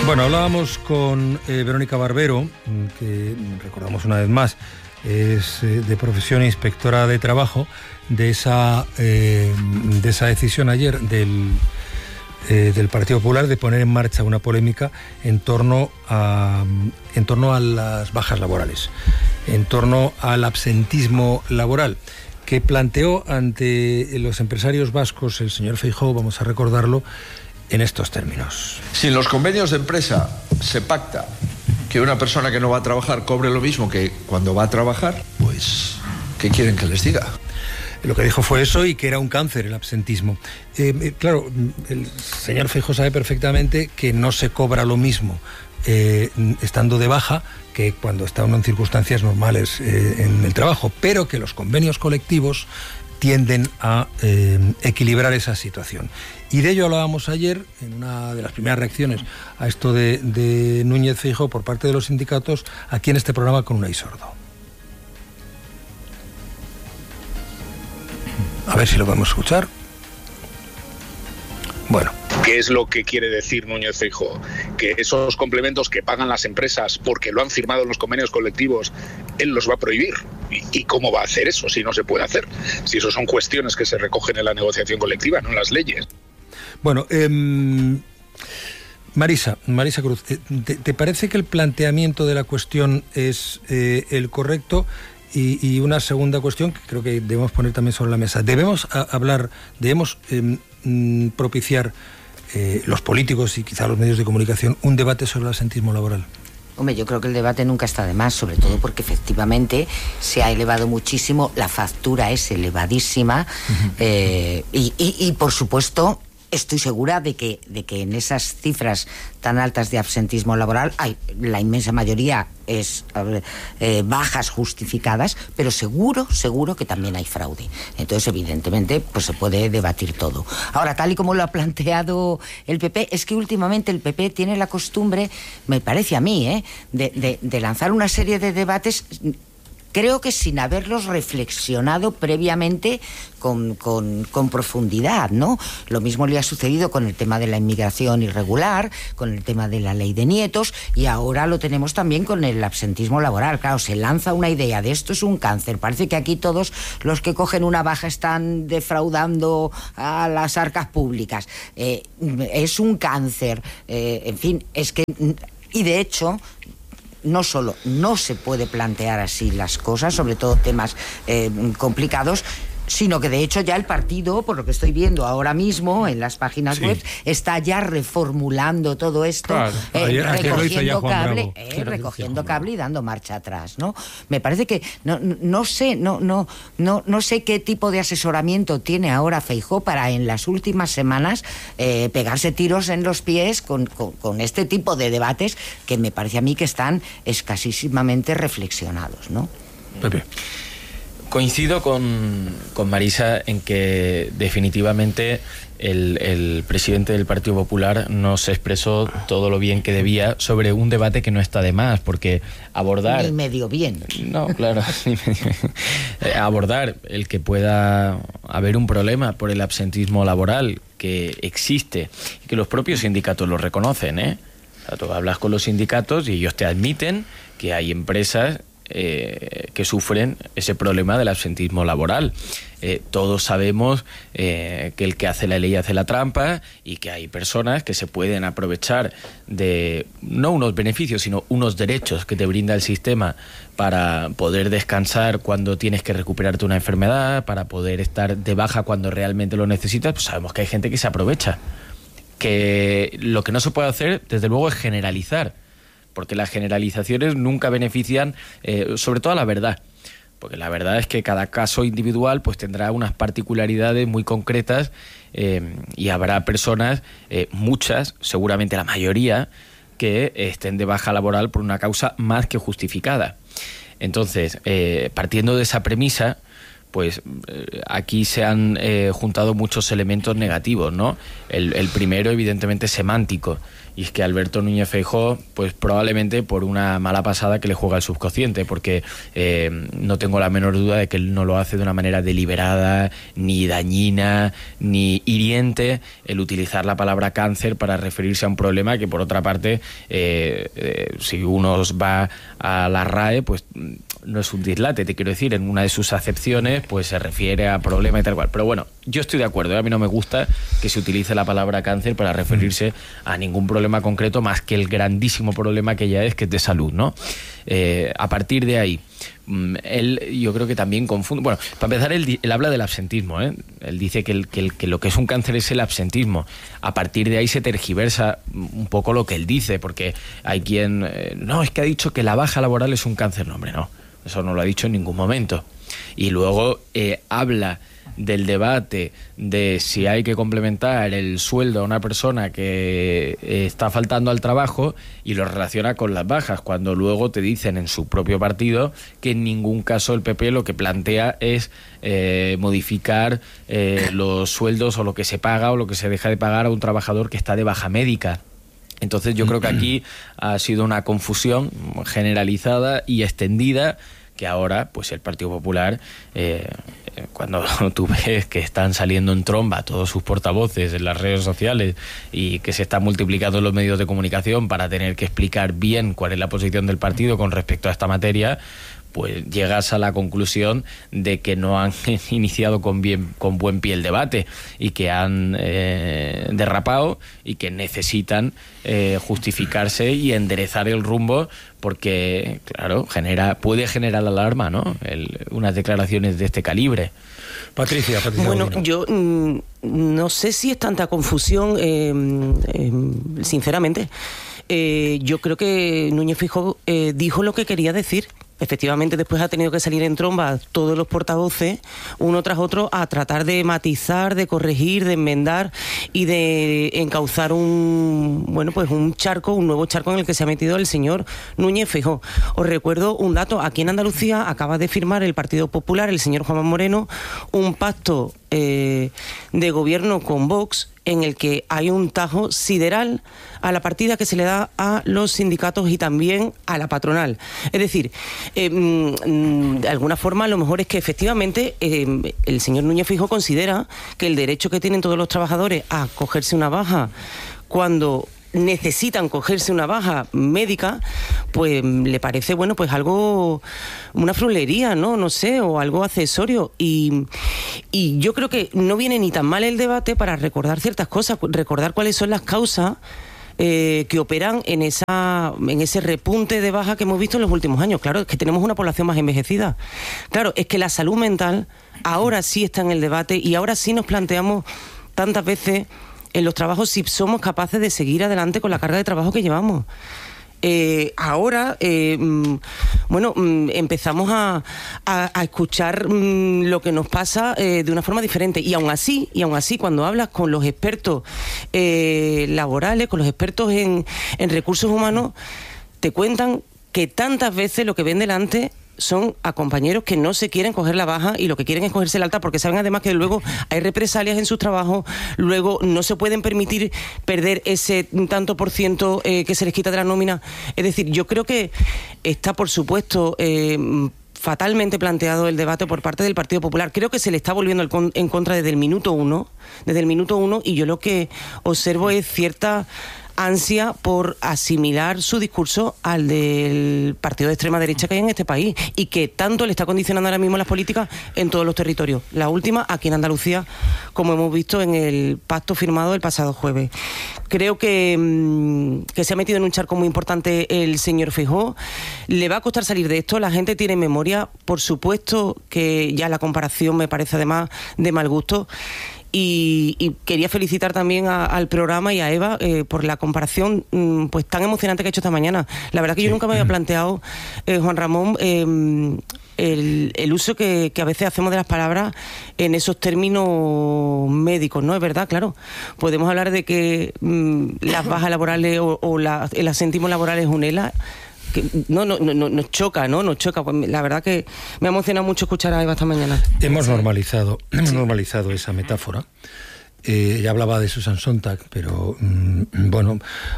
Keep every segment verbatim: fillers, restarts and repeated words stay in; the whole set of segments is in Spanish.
Bueno, hablábamos con eh, Verónica Barbero, que recordamos una vez más, es eh, de profesión inspectora de trabajo, de esa, eh, de esa decisión ayer del, eh, del Partido Popular de poner en marcha una polémica en torno a, en torno a las bajas laborales, en torno al absentismo laboral, que planteó ante los empresarios vascos el señor Feijóo, vamos a recordarlo, en estos términos. Si en los convenios de empresa se pacta que una persona que no va a trabajar cobre lo mismo que cuando va a trabajar, pues, ¿qué quieren que les diga? Lo que dijo fue eso y que era un cáncer el absentismo. Eh, claro, el señor Feijóo sabe perfectamente que no se cobra lo mismo eh, estando de baja que cuando está uno en circunstancias normales eh, en el trabajo, pero que los convenios colectivos tienden a eh, equilibrar esa situación. Y de ello hablábamos ayer en una de las primeras reacciones a esto de, de Núñez Feijóo por parte de los sindicatos aquí en este programa con Unai Sordo. A ver si lo podemos escuchar. Bueno. ¿Qué es lo que quiere decir Núñez Feijóo? Que esos complementos que pagan las empresas porque lo han firmado en los convenios colectivos, él los va a prohibir. ¿Y, y cómo va a hacer eso si no se puede hacer? Si eso son cuestiones que se recogen en la negociación colectiva, no en las leyes. Bueno, eh, Marisa, Marisa Cruz, ¿te, ¿te parece que el planteamiento de la cuestión es eh, el correcto? Y, y una segunda cuestión que creo que debemos poner también sobre la mesa. ¿Debemos a, hablar, debemos eh, mm, propiciar eh, los políticos y quizá los medios de comunicación un debate sobre el absentismo laboral? Hombre, yo creo que el debate nunca está de más, sobre todo porque efectivamente se ha elevado muchísimo, la factura es elevadísima, uh-huh. eh, y, y, y por supuesto estoy segura de que, de que en esas cifras tan altas de absentismo laboral hay, la inmensa mayoría es eh, bajas justificadas, pero seguro, seguro que también hay fraude. Entonces, evidentemente, pues se puede debatir todo. Ahora, tal y como lo ha planteado el P P, es que últimamente el P P tiene la costumbre, me parece a mí, eh, de, de, de lanzar una serie de debates, creo que sin haberlos reflexionado previamente con, con, con profundidad, ¿no? Lo mismo le ha sucedido con el tema de la inmigración irregular, con el tema de la ley de nietos, y ahora lo tenemos también con el absentismo laboral. Claro, se lanza una idea de esto es un cáncer. Parece que aquí todos los que cogen una baja están defraudando a las arcas públicas. Eh, es un cáncer. Eh, en fin, es que... Y de hecho... no solo no se puede plantear así las cosas, sobre todo temas eh, complicados, sino que de hecho ya el partido, por lo que estoy viendo ahora mismo en las páginas sí. web, está ya reformulando todo esto, claro. eh, ayer, recogiendo cable, eh, recogiendo cable y dando marcha atrás, ¿no? Me parece que no, no sé, no, no, no, no sé qué tipo de asesoramiento tiene ahora Feijóo para en las últimas semanas eh, pegarse tiros en los pies con, con, con este tipo de debates que me parece a mí que están escasísimamente reflexionados, ¿no? Pepe. Coincido con, con Marisa en que definitivamente el, el presidente del Partido Popular no se expresó todo lo bien que debía sobre un debate que no está de más, porque abordar... Ni medio bien. No, claro, ni medio bien. Abordar el que pueda haber un problema por el absentismo laboral que existe y que los propios sindicatos lo reconocen, ¿eh? O sea, tú hablas con los sindicatos y ellos te admiten que hay empresas Eh, que sufren ese problema del absentismo laboral. Eh, todos sabemos eh, que el que hace la ley hace la trampa y que hay personas que se pueden aprovechar de no unos beneficios, sino unos derechos que te brinda el sistema para poder descansar cuando tienes que recuperarte una enfermedad, para poder estar de baja cuando realmente lo necesitas. Pues sabemos que hay gente que se aprovecha. Que lo que no se puede hacer, desde luego, es generalizar, porque las generalizaciones nunca benefician, eh, sobre todo a la verdad, porque la verdad es que cada caso individual pues tendrá unas particularidades muy concretas eh, y habrá personas, eh, muchas, seguramente la mayoría, que estén de baja laboral por una causa más que justificada. Entonces, eh, partiendo de esa premisa, pues eh, aquí se han eh, juntado muchos elementos negativos, ¿no? El, el primero, evidentemente, semántico. Y es que Alberto Núñez Feijóo, pues probablemente por una mala pasada que le juega el subconsciente, porque eh, no tengo la menor duda de que él no lo hace de una manera deliberada, ni dañina, ni hiriente, el utilizar la palabra cáncer para referirse a un problema que, por otra parte, eh, eh, si uno va a la R A E, pues no es un dislate, te quiero decir, en una de sus acepciones pues se refiere a problema y tal cual. Pero bueno, yo estoy de acuerdo, ¿eh? A mí no me gusta que se utilice la palabra cáncer para referirse a ningún problema concreto más que el grandísimo problema que ya es, que es de salud, ¿no? Eh, a partir de ahí, él yo creo que también confunde. Bueno, para empezar, él, él habla del absentismo, ¿eh? Él dice que, el, que, el, que lo que es un cáncer es el absentismo. A partir de ahí se tergiversa un poco lo que él dice, porque hay quien... Eh, no, es que ha dicho que la baja laboral es un cáncer. No, hombre, no. Eso no lo ha dicho en ningún momento. Y luego eh, habla del debate de si hay que complementar el sueldo a una persona que eh, está faltando al trabajo, y lo relaciona con las bajas, cuando luego te dicen en su propio partido que en ningún caso el P P lo que plantea es eh, modificar eh, los sueldos o lo que se paga o lo que se deja de pagar a un trabajador que está de baja médica. Entonces yo creo que aquí ha sido una confusión generalizada y extendida, que ahora pues el Partido Popular, eh, cuando tú ves que están saliendo en tromba todos sus portavoces en las redes sociales y que se están multiplicando los medios de comunicación para tener que explicar bien cuál es la posición del partido con respecto a esta materia, pues llegas a la conclusión de que no han iniciado con bien, con buen pie el debate, y que han eh, derrapado y que necesitan eh, justificarse y enderezar el rumbo, porque, claro, genera puede generar alarma, ¿no? El, unas declaraciones de este calibre. Patricia, Patricia Bueno, Molino. yo mm, no sé si es tanta confusión, eh, eh, sinceramente. Eh, yo creo que Núñez Feijóo eh, dijo lo que quería decir. Efectivamente, después ha tenido que salir en tromba todos los portavoces, uno tras otro, a tratar de matizar, de corregir, de enmendar y de encauzar un, bueno, pues un charco, un nuevo charco en el que se ha metido el señor Núñez Feijóo. Os recuerdo un dato: aquí en Andalucía acaba de firmar el Partido Popular, el señor Juanma Moreno, un pacto eh, de gobierno con Vox, en el que hay un tajo sideral a la partida que se le da a los sindicatos y también a la patronal. Es decir, eh, de alguna forma, lo mejor es que efectivamente eh, el señor Núñez Feijóo considera que el derecho que tienen todos los trabajadores a cogerse una baja cuando necesitan cogerse una baja médica, pues le parece, bueno, pues algo, una frulería, ¿no? No sé, o algo accesorio. Y, y yo creo que no viene ni tan mal el debate para recordar ciertas cosas, recordar cuáles son las causas eh, que operan en esa en ese repunte de baja que hemos visto en los últimos años. Claro, es que tenemos una población más envejecida. Claro, es que la salud mental ahora sí está en el debate, y ahora sí nos planteamos tantas veces en los trabajos si somos capaces de seguir adelante con la carga de trabajo que llevamos. Eh, ahora, eh, bueno, empezamos a, a, a escuchar mmm, lo que nos pasa eh, de una forma diferente. Y aún así, y aún así, cuando hablas con los expertos eh, laborales, con los expertos en, en recursos humanos, te cuentan que tantas veces lo que ven delante son a compañeros que no se quieren coger la baja y lo que quieren es cogerse la alta, porque saben además que luego hay represalias en sus trabajos, luego no se pueden permitir perder ese tanto por ciento eh, que se les quita de la nómina. Es decir, yo creo que está, por supuesto, eh, fatalmente planteado el debate por parte del Partido Popular. Creo que se le está volviendo en contra desde el minuto uno, desde el minuto uno, y yo lo que observo es cierta ansia por asimilar su discurso al del partido de extrema derecha que hay en este país, y que tanto le está condicionando ahora mismo las políticas en todos los territorios. La última aquí en Andalucía, como hemos visto en el pacto firmado el pasado jueves. Creo que, que se ha metido en un charco muy importante el señor Feijóo. Le va a costar salir de esto. La gente tiene memoria. Por supuesto que ya la comparación me parece además de mal gusto. Y, y quería felicitar también a, al programa y a Eva eh, por la comparación mm, pues tan emocionante que ha hecho esta mañana. La verdad que sí. Yo nunca me había planteado, eh, Juan Ramón, eh, el, el uso que, que a veces hacemos de las palabras en esos términos médicos, ¿no? Es verdad, claro. Podemos hablar de que mm, las bajas laborales o, o la, el asentismo laboral es un ELA, que no, no, no, nos choca, ¿no? Nos choca. Pues la verdad que me ha emocionado mucho escuchar a Eva esta mañana. Hemos normalizado, hemos normalizado esa metáfora. Eh, ya hablaba de Susan Sontag, pero mmm, bueno,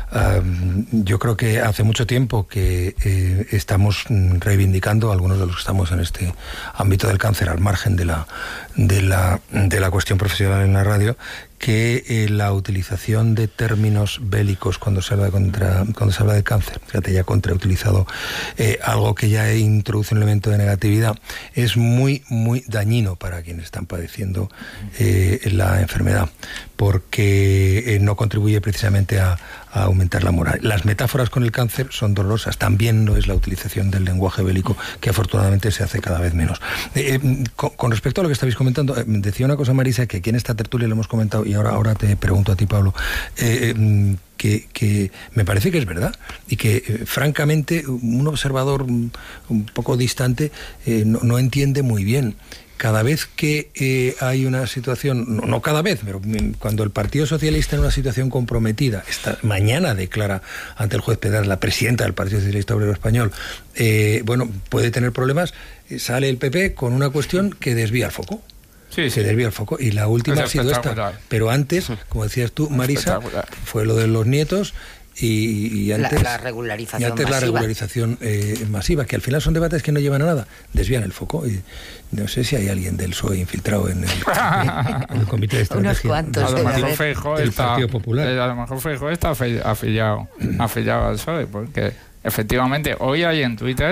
uh, yo creo que hace mucho tiempo que eh, estamos reivindicando, algunos de los que estamos en este ámbito del cáncer, al margen de la, de la, de la cuestión profesional en la radio, que eh, la utilización de términos bélicos cuando se habla de contra, cuando se habla de cáncer, fíjate, ya contra he utilizado eh, algo que ya introduce un elemento de negatividad, es muy, muy dañino para quienes están padeciendo eh, la enfermedad, porque eh, no contribuye precisamente a, a aumentar la moral. Las metáforas con el cáncer son dolorosas, también no es la utilización del lenguaje bélico, que afortunadamente se hace cada vez menos. Eh, eh, con, con respecto a lo que estabais comentando, eh, decía una cosa Marisa, que aquí en esta tertulia lo hemos comentado, y ahora, ahora te pregunto a ti, Pablo, eh, eh, que, que me parece que es verdad, y que eh, francamente un observador un, un poco distante eh, no, no entiende muy bien. Cada vez que eh, hay una situación, no, no cada vez, pero cuando el Partido Socialista en una situación comprometida, esta mañana declara ante el juez Pedraz, la presidenta del Partido Socialista Obrero Español, eh, bueno, puede tener problemas, sale el P P con una cuestión que desvía el foco. Sí, se sí. desvía el foco. Y la última ha sido esta. Pero antes, como decías tú, Marisa, fue lo de los nietos. Y, y antes la, la regularización y antes masiva. la regularización eh, masiva, que al final son debates que no llevan a nada, desvían el foco. Y no sé si hay alguien del P S O E infiltrado en el, en el comité de estrategia. Unos cuantos. A lo mejor Feijóo del está, Partido Popular. A lo mejor Feijóo está afiliado, afiliado al P S O E, porque efectivamente hoy hay en Twitter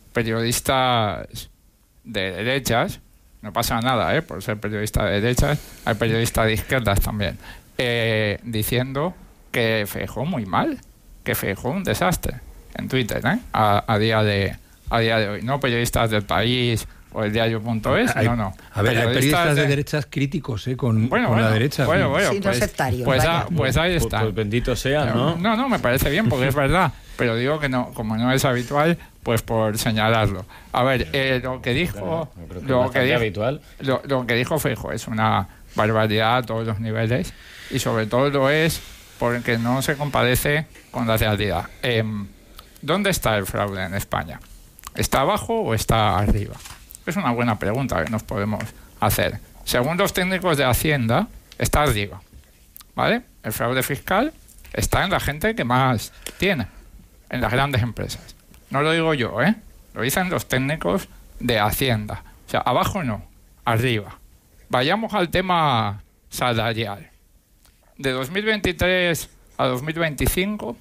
periodistas de derechas, no pasa nada, ¿eh? Por ser periodista de derechas, hay periodistas de izquierdas también, eh, diciendo que Feijóo muy mal, que Feijóo un desastre en Twitter, ¿eh? A, a día de a día de hoy, no periodistas del País o el diario punto es, no, no. A ver, hay periodistas de, de derechas críticos, ¿eh? Con, bueno, con bueno, la derecha. Bueno, bueno, sí, pues, no sectarios, pues, a, pues ahí está. Pues, pues bendito sea, ¿no? No, no, me parece bien porque es verdad, pero digo que no, como no es habitual, pues por señalarlo. A ver, eh, lo que dijo, no, que lo, que dijo habitual. Lo, lo que dijo Feijóo es una barbaridad a todos los niveles y sobre todo lo es porque no se compadece con la realidad. Eh, ¿Dónde está el fraude en España? ¿Está abajo o está arriba? Es una buena pregunta que nos podemos hacer. Según los técnicos de Hacienda, está arriba, ¿vale? El fraude fiscal está en la gente que más tiene, en las grandes empresas. No lo digo yo, ¿eh? Lo dicen los técnicos de Hacienda. O sea, abajo no, arriba. Vayamos al tema salarial. De dos mil veintitrés a dos mil veinticinco,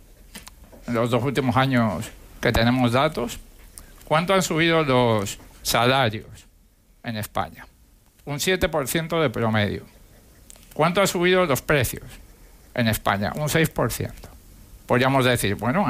en los dos últimos años que tenemos datos, ¿cuánto han subido los salarios en España? Un siete por ciento de promedio. ¿Cuánto han subido los precios en España? Un seis por ciento. Podríamos decir, bueno,